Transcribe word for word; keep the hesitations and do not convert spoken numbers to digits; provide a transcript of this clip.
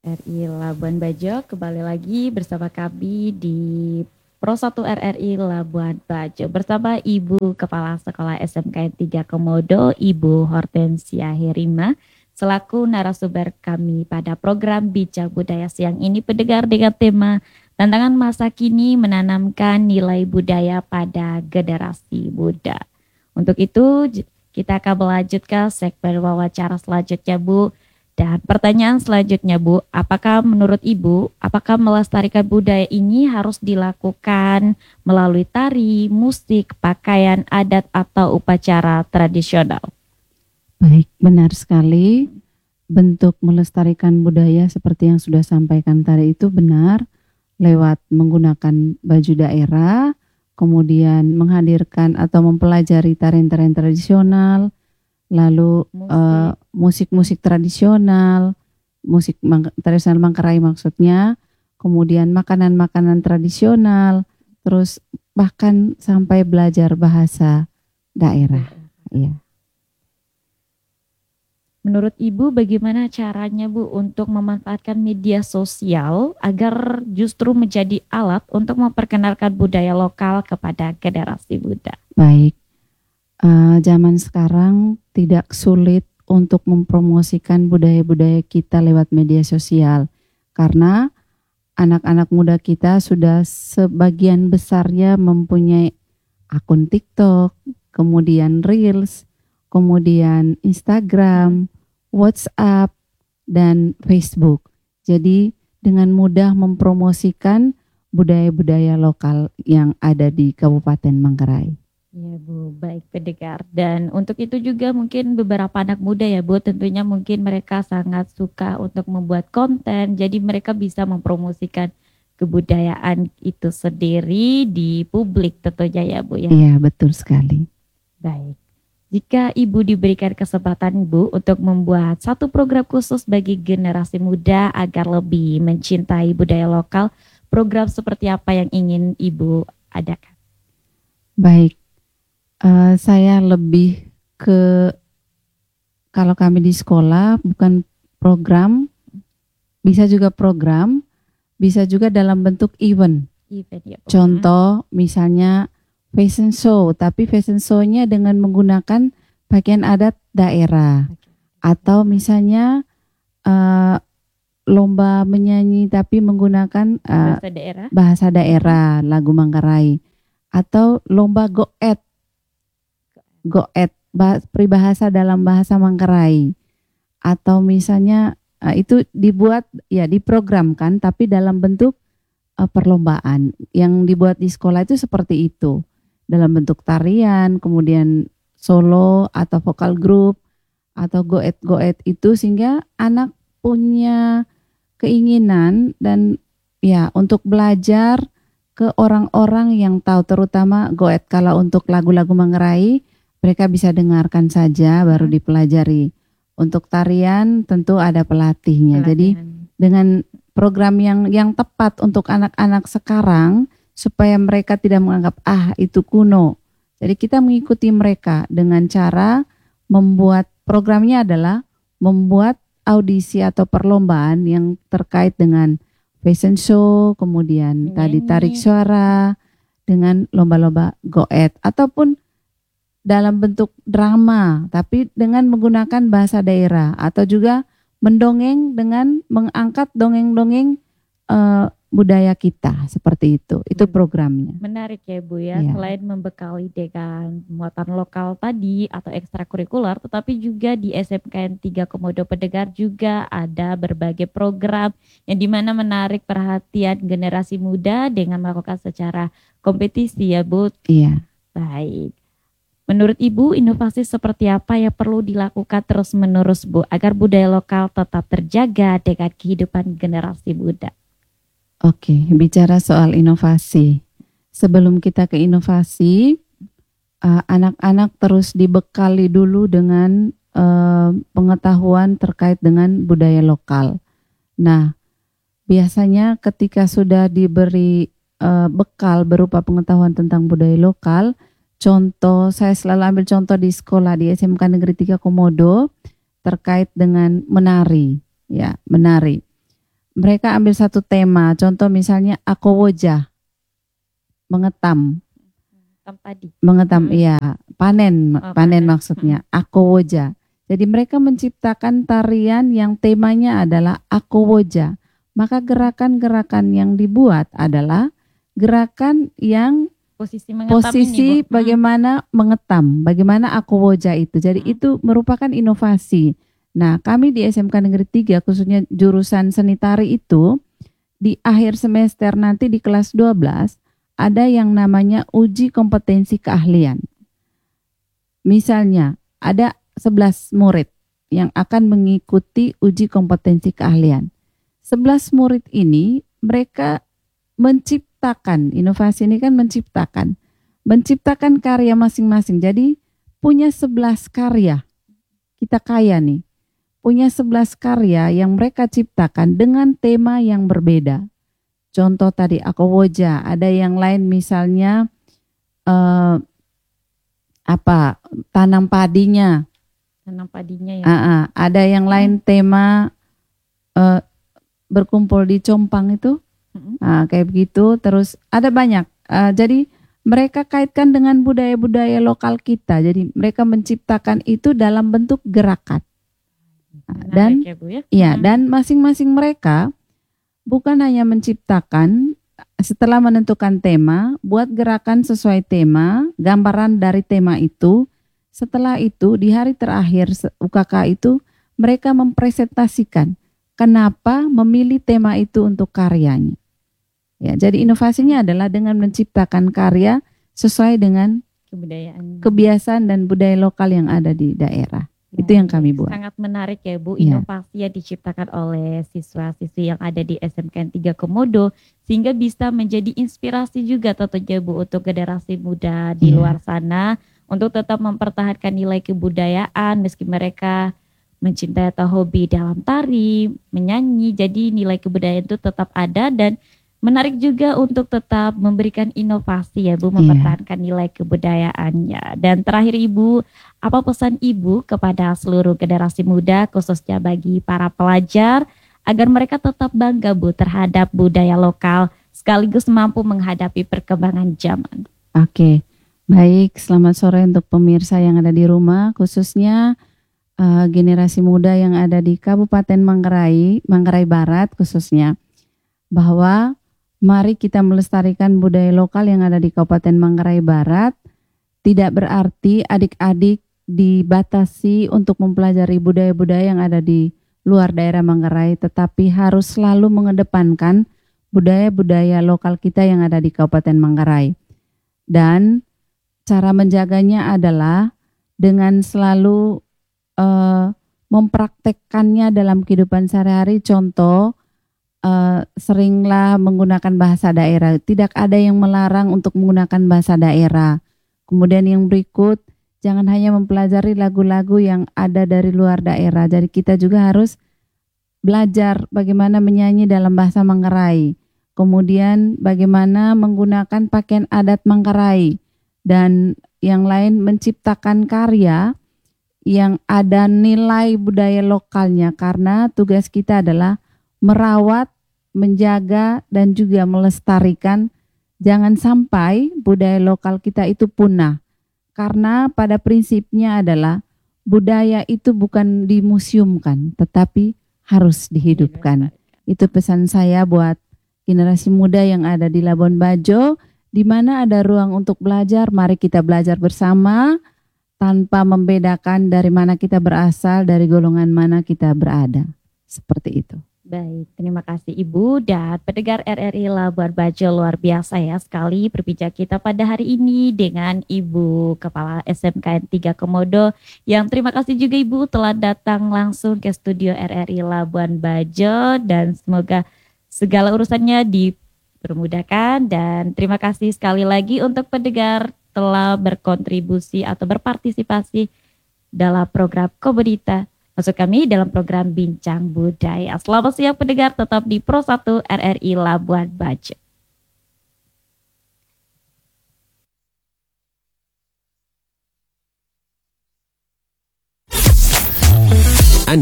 R I Labuan Bajo. Kembali lagi bersama kami di Pro satu R R I Labuan Bajo bersama Ibu Kepala Sekolah S M K N tiga Komodo, Ibu Hortensia Herima, selaku narasumber kami pada program Bijak Budaya siang ini, pendengar, dengan tema tantangan masa kini menanamkan nilai budaya pada generasi muda. Untuk itu kita akan melanjutkan segmen wawancara selanjutnya, Bu. Dan pertanyaan selanjutnya, Bu, apakah menurut Ibu, apakah melestarikan budaya ini harus dilakukan melalui tari, musik, pakaian adat, atau upacara tradisional? Baik, benar sekali. Bentuk melestarikan budaya seperti yang sudah sampaikan tadi itu benar, lewat menggunakan baju daerah, kemudian menghadirkan atau mempelajari tarian-tarian tradisional, lalu musik. Uh, musik-musik tradisional, musik mang- tradisional Manggarai maksudnya, kemudian makanan-makanan tradisional, terus bahkan sampai belajar bahasa daerah. Ya. Menurut Ibu bagaimana caranya, Bu, untuk memanfaatkan media sosial agar justru menjadi alat untuk memperkenalkan budaya lokal kepada generasi muda? Baik. Uh, zaman sekarang tidak sulit untuk mempromosikan budaya-budaya kita lewat media sosial, karena anak-anak muda kita sudah sebagian besarnya mempunyai akun TikTok, kemudian Reels, kemudian Instagram, WhatsApp, dan Facebook. Jadi dengan mudah mempromosikan budaya-budaya lokal yang ada di Kabupaten Manggarai. Ya, Bu, baik pendengar. Dan untuk itu juga mungkin beberapa anak muda ya, Bu, tentunya mungkin mereka sangat suka untuk membuat konten, jadi mereka bisa mempromosikan kebudayaan itu sendiri di publik tentunya ya, Bu ya. Iya, betul sekali. Baik. Jika Ibu diberikan kesempatan, Bu, untuk membuat satu program khusus bagi generasi muda agar lebih mencintai budaya lokal, program seperti apa yang ingin Ibu adakan? Baik. Uh, saya lebih ke, kalau kami di sekolah bukan program, bisa juga program, bisa juga dalam bentuk event. Event ya, Bu. Contoh misalnya fashion show, tapi fashion show-nya dengan menggunakan pakaian adat daerah. Atau misalnya uh, lomba menyanyi tapi menggunakan uh, bahasa daerah, bahasa daerah, lagu Manggarai. Atau lomba goet. Goet, peribahasa dalam bahasa Manggarai, atau misalnya uh, itu dibuat ya diprogramkan tapi dalam bentuk uh, perlombaan. Yang dibuat di sekolah itu seperti itu, dalam bentuk tarian, kemudian solo atau vokal grup atau goet-goet itu, sehingga anak punya keinginan dan ya untuk belajar ke orang-orang yang tahu, terutama goet. Kalau untuk lagu-lagu Manggarai mereka bisa dengarkan saja baru dipelajari. Untuk tarian tentu ada pelatihnya. Pelatihan. Jadi dengan program yang yang tepat untuk anak-anak sekarang supaya mereka tidak menganggap ah itu kuno. Jadi kita mengikuti mereka dengan cara membuat programnya adalah membuat audisi atau perlombaan yang terkait dengan fashion show, kemudian Nyanyi. tadi tarik suara, dengan lomba-lomba goet ataupun dalam bentuk drama, tapi dengan menggunakan bahasa daerah, atau juga mendongeng dengan mengangkat dongeng-dongeng uh, budaya kita, seperti itu. Itu programnya. Menarik ya, Bu ya. Ya. Selain membekali dengan muatan lokal tadi atau ekstrakurikuler, tetapi juga di S M K N tiga Komodo pendengar juga ada berbagai program yang dimana menarik perhatian generasi muda dengan melakukan secara kompetisi ya, Bu. Iya. Baik. Menurut Ibu, inovasi seperti apa yang perlu dilakukan terus-menerus, Bu, agar budaya lokal tetap terjaga dengan kehidupan generasi muda? Oke, bicara soal inovasi. Sebelum kita ke inovasi, uh, anak-anak terus dibekali dulu dengan uh, pengetahuan terkait dengan budaya lokal. Nah, biasanya ketika sudah diberi uh, bekal berupa pengetahuan tentang budaya lokal, contoh, saya selalu ambil contoh di sekolah di S M K Negeri tiga Komodo terkait dengan menari, ya menari. mereka ambil satu tema, contoh misalnya akowoja, mengetam, Tam padi. mengetam, Hmm. iya, panen, Oh, panen panen. maksudnya, akowoja. Jadi mereka menciptakan tarian yang temanya adalah akowoja. Maka gerakan-gerakan yang dibuat adalah gerakan yang Posisi mengetam posisi ini, Bu. bagaimana mengetam, bagaimana akowoja itu. Jadi Hmm. itu merupakan inovasi. Nah, kami di S M K Negeri tiga khususnya jurusan seni tari itu di akhir semester nanti di kelas dua belas ada yang namanya uji kompetensi keahlian. Misalnya ada sebelas murid yang akan mengikuti uji kompetensi keahlian. sebelas murid ini mereka menciptakan, inovasi ini kan menciptakan, menciptakan karya masing-masing. Jadi punya sebelas karya, kita kaya nih, punya sebelas karya yang mereka ciptakan dengan tema yang berbeda. Contoh tadi akowoja, ada yang lain misalnya eh, apa tanam padinya, Tanam padinya ya. Ah, ah, ada yang lain tema eh, berkumpul di compang itu. Hmm. Nah, kayak begitu, terus ada banyak. Uh, jadi mereka kaitkan dengan budaya-budaya lokal kita. Jadi mereka menciptakan itu dalam bentuk gerakan. Nah, dan Menarik ya, Bu ya. ya, Hmm. dan masing-masing mereka bukan hanya menciptakan setelah menentukan tema, buat gerakan sesuai tema, gambaran dari tema itu. Setelah itu di hari terakhir U K K itu mereka mempresentasikan kenapa memilih tema itu untuk karyanya. Ya, jadi inovasinya adalah dengan menciptakan karya sesuai dengan Kebudayaan. kebiasaan dan budaya lokal yang ada di daerah. Itu yang kami buat. Sangat menarik ya, Bu, Ya. inovasi yang diciptakan oleh siswa-siswi yang ada di S M K N tiga Komodo sehingga bisa menjadi inspirasi juga tentunya, Bu, untuk generasi muda di Ya. luar sana untuk tetap mempertahankan nilai kebudayaan meski mereka mencintai atau hobi dalam tari, menyanyi. Jadi nilai kebudayaan itu tetap ada dan menarik juga untuk tetap memberikan inovasi ya, Bu, mempertahankan nilai kebudayaannya. Dan terakhir, Ibu, apa pesan Ibu kepada seluruh generasi muda khususnya bagi para pelajar agar mereka tetap bangga, Bu, terhadap budaya lokal sekaligus mampu menghadapi perkembangan zaman? Oke, baik, selamat sore untuk pemirsa yang ada di rumah, khususnya uh, generasi muda yang ada di Kabupaten Manggarai, Manggarai Barat khususnya, bahwa mari kita melestarikan budaya lokal yang ada di Kabupaten Manggarai Barat. Tidak berarti adik-adik dibatasi untuk mempelajari budaya-budaya yang ada di luar daerah Manggarai, tetapi harus selalu mengedepankan budaya-budaya lokal kita yang ada di Kabupaten Manggarai. Dan cara menjaganya adalah dengan selalu uh, mempraktekkannya dalam kehidupan sehari-hari. Contoh, Uh, seringlah menggunakan bahasa daerah. Tidak ada yang melarang untuk menggunakan bahasa daerah. Kemudian yang berikut, jangan hanya mempelajari lagu-lagu yang ada dari luar daerah. Jadi kita juga harus belajar bagaimana menyanyi dalam bahasa Manggarai. Kemudian bagaimana menggunakan pakaian adat Manggarai. Dan yang lain menciptakan karya yang ada nilai budaya lokalnya. Karena tugas kita adalah merawat, menjaga, dan juga melestarikan. Jangan sampai budaya lokal kita itu punah. Karena pada prinsipnya adalah budaya itu bukan dimuseumkan, tetapi harus dihidupkan. Itu pesan saya buat generasi muda yang ada di Labuan Bajo, di mana ada ruang untuk belajar, mari kita belajar bersama tanpa membedakan dari mana kita berasal, dari golongan mana kita berada. Seperti itu. Baik, terima kasih Ibu dan pendengar R R I Labuan Bajo, luar biasa ya sekali berbincang kita pada hari ini dengan Ibu Kepala S M K N tiga Komodo yang terima kasih juga Ibu telah datang langsung ke studio R R I Labuan Bajo dan semoga segala urusannya dipermudahkan dan terima kasih sekali lagi untuk pendengar telah berkontribusi atau berpartisipasi dalam program Komodita. Masuk kami dalam program Bincang Budaya. Selamat siang pendengar, tetap di Pro satu R R I Labuan Bajo.